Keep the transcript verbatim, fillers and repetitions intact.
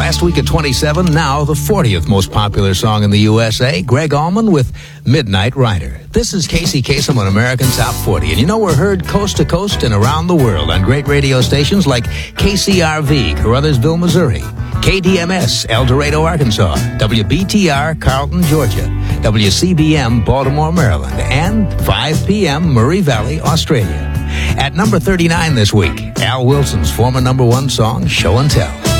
Last week at twenty-seven, now the fortieth most popular song in the U S A, Greg Allman with Midnight Rider. This is Casey Kasem on American Top forty. And you know, we're heard coast to coast and around the world on great radio stations like K C R V, Caruthersville, Missouri, K D M S, El Dorado, Arkansas, W B T R, Carlton, Georgia, W C B M, Baltimore, Maryland, and five p.m. Murray Valley, Australia. At number thirty-nine this week, Al Wilson's former number one song, Show and Tell.